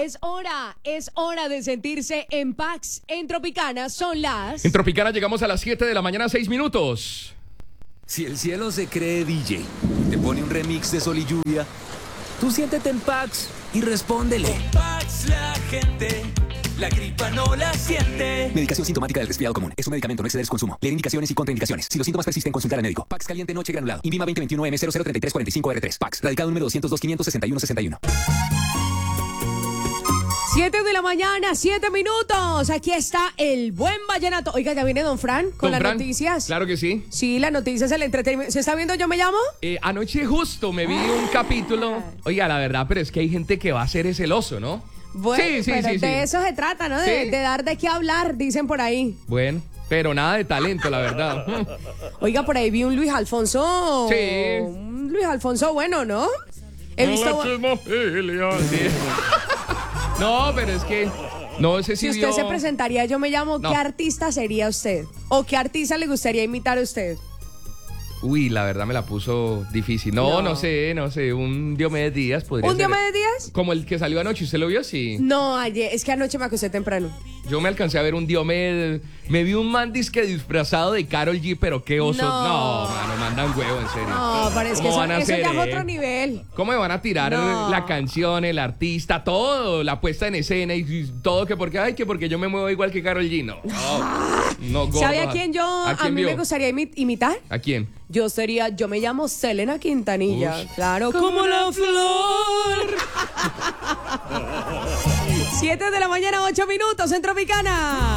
Es hora de sentirse en paz. En Tropicana son las... En Tropicana llegamos a las 7 de la mañana, 6 minutos. Si el cielo se cree DJ, te pone un remix de Sol y Lluvia, tú siéntete en Pax y respóndele. Con Pax la gente, la gripa no la siente. Medicación sintomática del resfriado común. Es un medicamento, no exceder su consumo. Leer indicaciones y contraindicaciones. Si los síntomas persisten, consultar al médico. Pax caliente noche granulado. Invima 2021M003345R3. Pax. Radicado número 202-561-61. 7 de la mañana, 7 minutos. Aquí está el buen vallenato. Oiga, ya viene Don Fran con las noticias. Claro que sí. Sí, las noticias, el entretenimiento. ¿Se está viendo Yo Me Llamo? Anoche justo me vi un capítulo. Oiga, la verdad, pero es que hay gente que va a ser ese celoso, ¿no? Bueno, sí, pero de eso se trata, ¿no? De dar de qué hablar, dicen por ahí. Bueno, pero nada de talento, la verdad. Oiga, por ahí vi un Luis Alfonso. Sí. Un Luis Alfonso bueno, ¿no? He visto... Sí. No, pero es que no sé si usted se presentaría Yo Me Llamo, ¿qué artista sería usted? ¿O qué artista le gustaría imitar a usted? Uy, la verdad me la puso difícil. No sé, un Diomedes Díaz podría ser. ¿Un Diomedes Díaz? Como el que salió anoche, ¿usted lo vio? Sí. No, ayer, es que anoche me acosté temprano. Yo me alcancé a ver un Diomedes, me vi un man disque disfrazado de Karol G, pero qué oso. No, mano, mandan huevo, en serio. No, parece que eso ya es otro nivel. ¿Cómo me van a tirar la canción, el artista, todo, la puesta en escena y todo que porque yo me muevo igual que Karol G? No, gordo. ¿Sabe a quién a mí me gustaría imitar? ¿A quién? Yo me llamo Selena Quintanilla. Ush. Claro, como la flor. 7 de la mañana, 8 minutos en Tropicana.